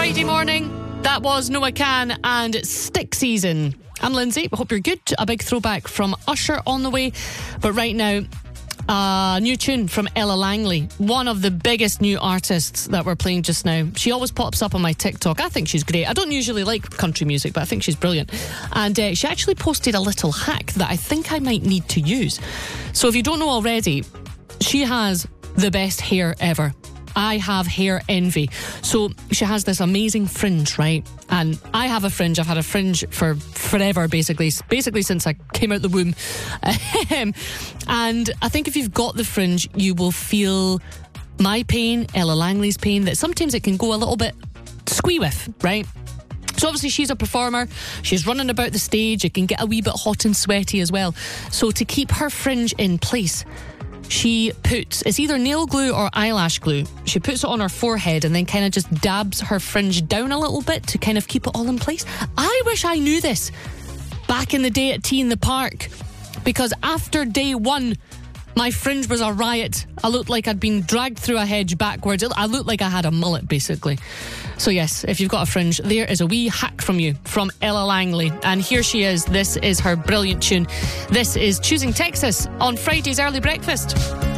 Friday morning. That was Noah Kahan and Stick Season. I'm Lindsay. I hope you're good. A big throwback from Usher on the way. But right now, a new tune from Ella Langley, one of the biggest new artists that we're playing just now. She always pops up on my TikTok. I think she's great. I don't usually like country music, but I think she's brilliant. And she actually posted a little hack that I think I might need to use. So if you don't know already, she has the best hair ever. I have hair envy. So she has this amazing fringe, right? And I have a fringe. I've had a fringe for forever, basically since I came out the womb. And I think if you've got the fringe, you will feel my pain, Ella Langley's pain, that sometimes it can go a little bit squee with, right? So obviously she's a performer, she's running about the stage, it can get a wee bit hot and sweaty as well. So to keep her fringe in place, she puts, it's either nail glue or eyelash glue. She puts it on her forehead and then kind of just dabs her fringe down a little bit to kind of keep it all in place. I wish I knew this back in the day at Tea in the Park, because after day one, my fringe was a riot. I looked like I'd been dragged through a hedge backwards. I looked like I had a mullet, basically. So yes, if you've got a fringe, there is a wee hack from you, from Ella Langley. And here she is. This is her brilliant tune. This is Choosing Texas on Friday's Early Breakfast.